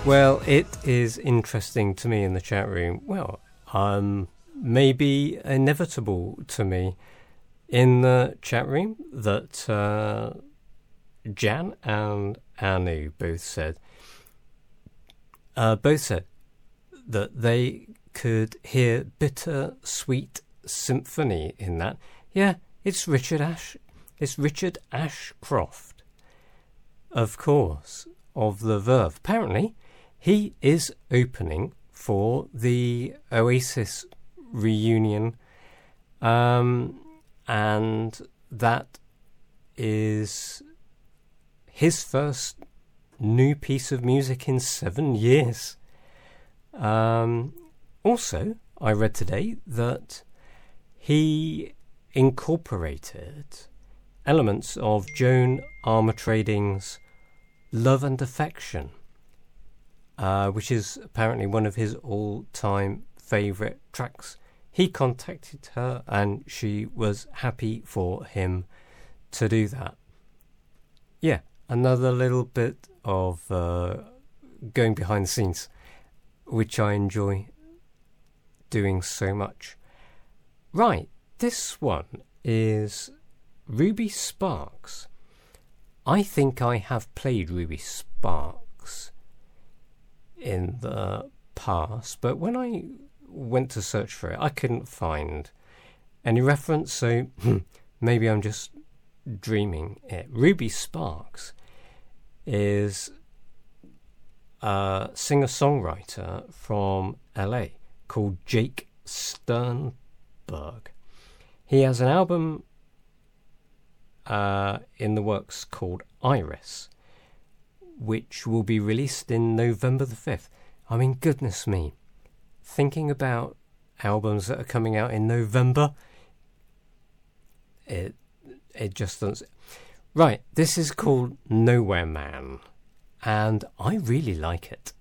Well, it is interesting to me in the chat room. Well, maybe inevitable to me in the chat room that Jan and Anu both said that they could hear bitter-sweet symphony in that. Yeah, it's Richard Ashcroft, of course, of the Verve. Apparently, he is opening for the Oasis reunion, and that is his first new piece of music in 7 years. Also, I read today that he incorporated elements of Joan Armatrading's Love and Affection, which is apparently one of his all-time favourite tracks. He contacted her and she was happy for him to do that. Yeah, another little bit of going behind the scenes, which I enjoy doing so much. Right, this one is Ruby Sparks. I think I have played Ruby Sparks in the past, but when I went to search for it, I couldn't find any reference, so maybe I'm just dreaming it. Ruby Sparks is a singer-songwriter from LA called Jake Sternberg. He has an album in the works called Iris, which will be released in November the 5th. I mean, goodness me, thinking about albums that are coming out in November, it just doesn't. Right, this is called Nowhere Man, and I really like it.